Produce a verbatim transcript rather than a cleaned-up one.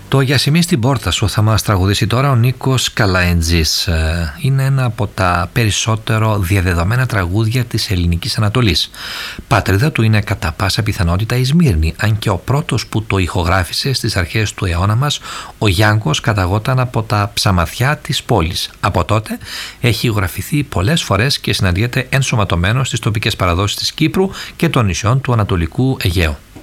Το «Για σημεί στην πόρτα σου» θα μας τραγουδήσει τώρα ο Νίκος Καλαεντζής. Είναι ένα από τα περισσότερο διαδεδομένα τραγούδια της ελληνικής Ανατολής. Πατρίδα του είναι κατά πάσα πιθανότητα η Σμύρνη, αν και ο πρώτος που το ηχογράφησε στις αρχές του αιώνα μας, ο Γιάνγκος, καταγόταν από τα Ψαμαθιά της πόλης. Από τότε έχει ηχογραφηθεί πολλές φορές και συναντιέται ενσωματωμένο στις τοπικές παραδόσεις της Κύπρου και των νησιών του Ανατολικού Αιγαίου.